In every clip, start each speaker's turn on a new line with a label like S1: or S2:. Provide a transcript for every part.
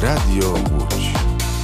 S1: Radio Łódź.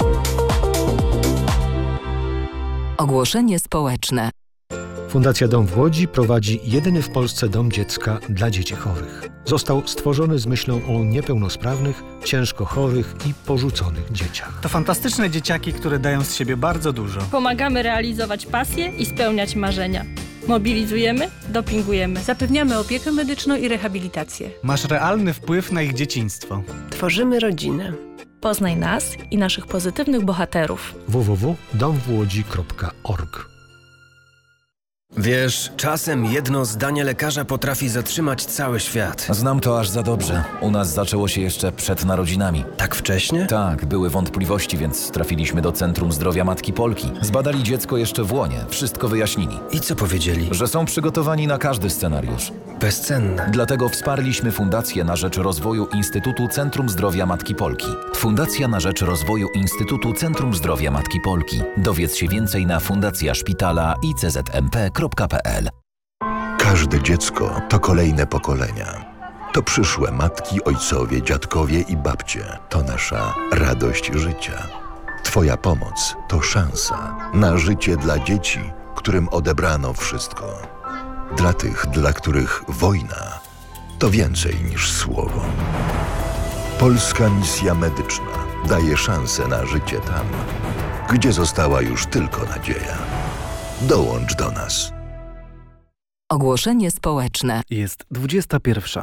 S2: Ogłoszenie społeczne.
S3: Fundacja Dom w Łodzi prowadzi jedyny w Polsce dom dziecka dla dzieci chorych. Został stworzony z myślą o niepełnosprawnych, ciężko chorych i porzuconych dzieciach.
S4: To fantastyczne dzieciaki, które dają z siebie bardzo dużo.
S5: Pomagamy realizować pasje i spełniać marzenia. Mobilizujemy, dopingujemy.
S6: Zapewniamy opiekę medyczną i rehabilitację.
S4: Masz realny wpływ na ich dzieciństwo.
S6: Tworzymy rodzinę.
S5: Poznaj nas i naszych pozytywnych bohaterów.
S3: www.domwłodzi.org.
S7: Wiesz, czasem jedno zdanie lekarza potrafi zatrzymać cały świat.
S8: Znam to aż za dobrze. U nas zaczęło się jeszcze przed narodzinami.
S7: Tak wcześnie?
S8: Tak, były wątpliwości, więc trafiliśmy do Centrum Zdrowia Matki Polki. Zbadali dziecko jeszcze w łonie, wszystko wyjaśnili.
S7: I co powiedzieli?
S8: Że są przygotowani na każdy scenariusz.
S7: Bezcenne.
S8: Dlatego wsparliśmy Fundację na rzecz rozwoju Instytutu Centrum Zdrowia Matki Polki. Fundacja na rzecz rozwoju Instytutu Centrum Zdrowia Matki Polki. Dowiedz się więcej na fundacjaszpitala.iczmp.pl.
S9: Każde dziecko to kolejne pokolenia. To przyszłe matki, ojcowie, dziadkowie i babcie. To nasza radość życia. Twoja pomoc to szansa na życie dla dzieci, którym odebrano wszystko. Dla tych, dla których wojna to więcej niż słowo. Polska Misja Medyczna daje szansę na życie tam, gdzie została już tylko nadzieja. Dołącz do nas.
S2: Ogłoszenie społeczne.
S4: Jest 21.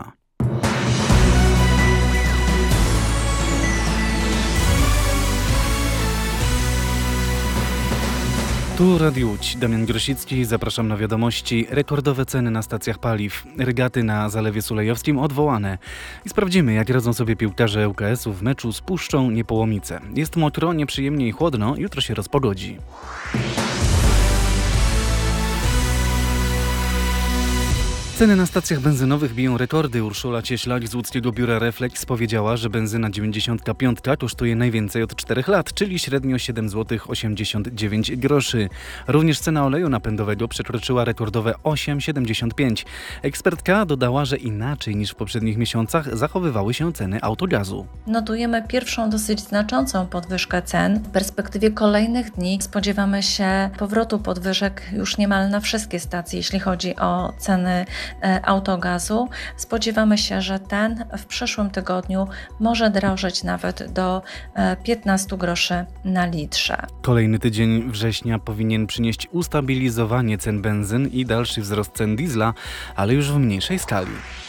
S4: Tu Radio Łódź, Damian Grosicki, zapraszam na wiadomości. Rekordowe ceny na stacjach paliw, regaty na Zalewie Sulejowskim odwołane. I sprawdzimy, jak radzą sobie piłkarze ŁKS-u w meczu z Puszczą Niepołomice. Jest mokro, nieprzyjemnie i chłodno, jutro się rozpogodzi. Ceny na stacjach benzynowych biją rekordy. Urszula Cieślak z łódzkiego biura Reflex powiedziała, że benzyna 95 kosztuje najwięcej od 4 lat, czyli średnio 7,89 zł. Również cena oleju napędowego przekroczyła rekordowe 8,75. Ekspertka dodała, że inaczej niż w poprzednich miesiącach zachowywały się ceny autogazu.
S10: Notujemy pierwszą dosyć znaczącą podwyżkę cen. W perspektywie kolejnych dni spodziewamy się powrotu podwyżek już niemal na wszystkie stacje, jeśli chodzi o ceny autogazu. Spodziewamy się, że ten w przyszłym tygodniu może drożeć nawet do 15 groszy na litrze.
S4: Kolejny tydzień września powinien przynieść ustabilizowanie cen benzyn i dalszy wzrost cen diesla, ale już w mniejszej skali.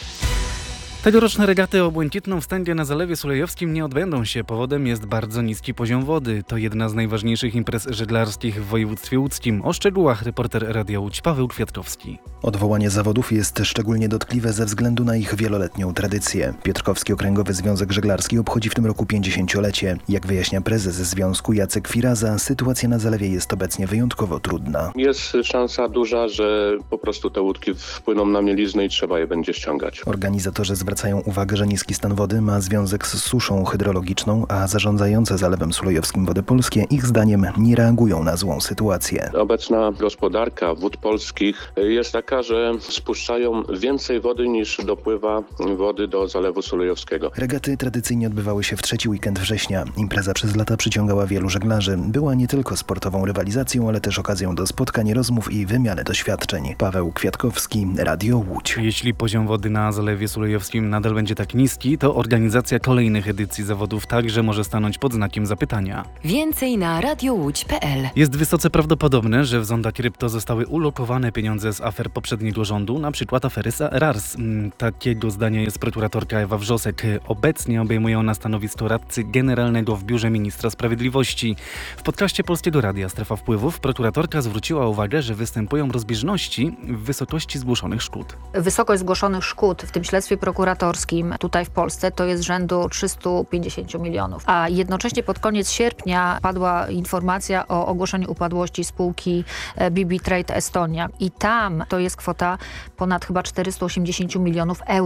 S4: Tegoroczne regaty o błękitną wstęgę na Zalewie Sulejowskim nie odbędą się. Powodem jest bardzo niski poziom wody. To jedna z najważniejszych imprez żeglarskich w województwie łódzkim. O szczegółach reporter Radia Łódź Paweł Kwiatkowski.
S11: Odwołanie zawodów jest szczególnie dotkliwe ze względu na ich wieloletnią tradycję. Piotrkowski Okręgowy Związek Żeglarski obchodzi w tym roku 50-lecie. Jak wyjaśnia prezes związku Jacek Firaza, sytuacja na zalewie jest obecnie wyjątkowo trudna.
S12: Jest szansa duża, że po prostu te łódki wpłyną na mieliznę i trzeba je będzie ściągać.
S11: Organizatorzy zwracają uwagę, że niski stan wody ma związek z suszą hydrologiczną, a zarządzające Zalewem Sulejowskim Wody Polskie ich zdaniem nie reagują na złą sytuację.
S12: Obecna gospodarka wód polskich jest taka, że spuszczają więcej wody niż dopływa wody do Zalewu Sulejowskiego.
S11: Regaty tradycyjnie odbywały się w trzeci weekend września. Impreza przez lata przyciągała wielu żeglarzy. Była nie tylko sportową rywalizacją, ale też okazją do spotkań, rozmów i wymiany doświadczeń. Paweł Kwiatkowski, Radio Łódź.
S4: Jeśli poziom wody na Zalewie Sulejowskim nadal będzie tak niski, to organizacja kolejnych edycji zawodów także może stanąć pod znakiem zapytania.
S2: Więcej na radiołódź.pl.
S4: Jest wysoce prawdopodobne, że w zonda krypto zostały ulokowane pieniądze z afer poprzedniego rządu, na przykład afery z RARS. Takiego zdania jest prokuratorka Ewa Wrzosek. Obecnie obejmuje ona stanowisko radcy generalnego w Biurze Ministra Sprawiedliwości. W podcaście Polskiego Radia Strefa Wpływów prokuratorka zwróciła uwagę, że występują rozbieżności w wysokości zgłoszonych szkód.
S13: Wysokość zgłoszonych szkód w tym śledztwie prokuratorskim tutaj w Polsce to jest rzędu 350 milionów. A jednocześnie pod koniec sierpnia padła informacja o ogłoszeniu upadłości spółki BB Trade Estonia. I tam to jest kwota ponad chyba 480 milionów euro.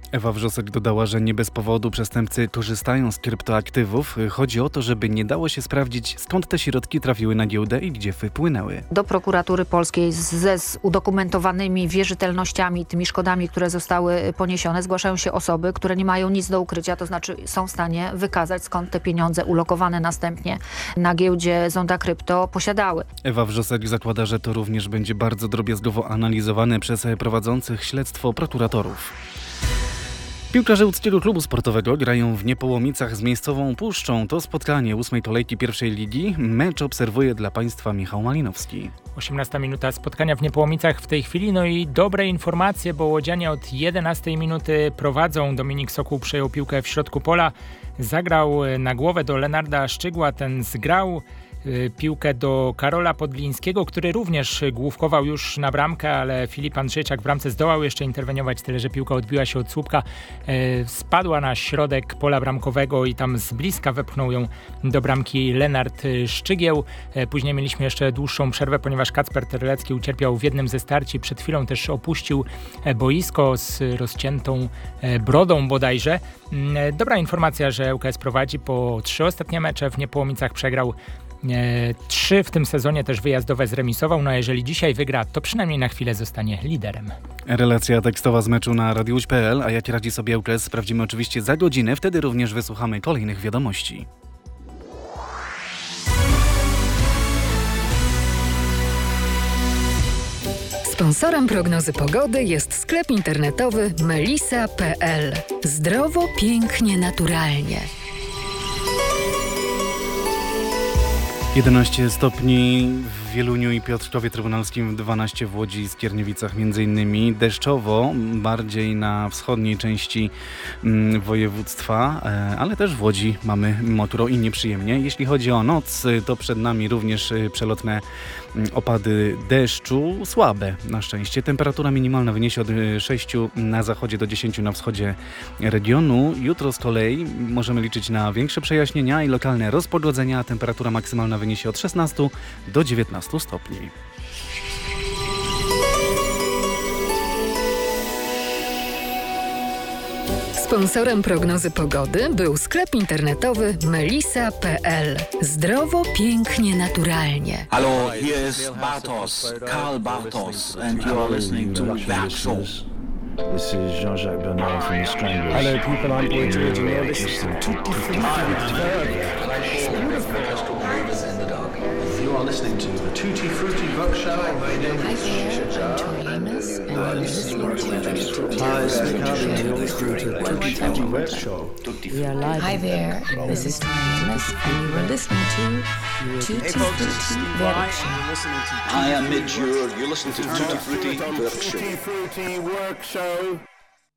S4: Ewa Wrzosek dodała, że nie bez powodu przestępcy korzystają z kryptoaktywów. Chodzi o to, żeby nie dało się sprawdzić, skąd te środki trafiły na giełdę i gdzie wypłynęły.
S13: Do prokuratury polskiej ze udokumentowanymi wierzytelnościami, tymi szkodami, które zostały poniesione, zgłaszają się osoby, które nie mają nic do ukrycia, to znaczy są w stanie wykazać, skąd te pieniądze ulokowane następnie na giełdzie Zonda Krypto posiadały.
S4: Ewa Wrzosek zakłada, że to również będzie bardzo drobiazgowo analizowane przez prowadzących śledztwo prokuratorów. Piłkarze łódzkiego klubu sportowego grają w Niepołomicach z miejscową Puszczą. To spotkanie 8. kolejki pierwszej ligi. Mecz obserwuje dla Państwa Michał Malinowski.
S1: 18 minuta spotkania w Niepołomicach w tej chwili. No i dobre informacje, bo łodzianie od 11 minuty prowadzą. Dominik Sokół przejął piłkę w środku pola. Zagrał na głowę do Lenarda Szczygła. Ten zgrał piłkę do Karola Podlińskiego, który również główkował już na bramkę, ale Filip Andrzejczak w bramce zdołał jeszcze interweniować, tyle że piłka odbiła się od słupka, spadła na środek pola bramkowego i tam z bliska wepchnął ją do bramki Lenard Szczygieł. Później mieliśmy jeszcze dłuższą przerwę, ponieważ Kacper Terlecki ucierpiał w jednym ze starci. Przed chwilą też opuścił boisko z rozciętą brodą bodajże. Dobra informacja, że ŁKS prowadzi po 3 ostatnie mecze. W Niepołomicach przegrał 3 w tym sezonie, też wyjazdowe zremisował. No a jeżeli dzisiaj wygra, to przynajmniej na chwilę zostanie liderem.
S4: Relacja tekstowa z meczu na radiouć.pl, a jak radzi sobie ŁKS, sprawdzimy oczywiście za godzinę. Wtedy również wysłuchamy kolejnych wiadomości.
S2: Sponsorem prognozy pogody jest sklep internetowy melisa.pl. Zdrowo, pięknie, naturalnie.
S4: 11 stopni w Wieluniu i Piotrkowie Trybunalskim, 12 w Łodzi i Skierniewicach m.in. Deszczowo, bardziej na wschodniej części województwa, ale też w Łodzi mamy mokro i nieprzyjemnie. Jeśli chodzi o noc, to przed nami również przelotne opady deszczu, słabe na szczęście. Temperatura minimalna wyniesie od 6 na zachodzie do 10 na wschodzie regionu. Jutro z kolei możemy liczyć na większe przejaśnienia i lokalne rozpogodzenia. Temperatura maksymalna wyniesie od 16 do 19 stopni.
S2: Sponsorem prognozy pogody był sklep internetowy melisa.pl. Zdrowo, pięknie, naturalnie.
S14: Hello, here is Bartos, Karl Bartos, and you are listening to Werkshow.
S15: This is Jean-Jacques Bernard from the Stranglers.
S16: Hello people, I'm Boy George and you're listening to Tutti Frutti.
S17: You are listening to the Tutti Frutti Book Show.
S18: Hi there, I'm Tori Amos and you're listening to
S17: Hi, it's Nick Harden and you're listening to the Tutti Frutti Web Show.
S18: We are live. Hi there, this is Tori Amos and you are listening to Tutti Frutti Web Show.
S14: Hi, I'm Midge, you're listening to Tutti Frutti Work Show.
S17: Tutti Frutti Work Show.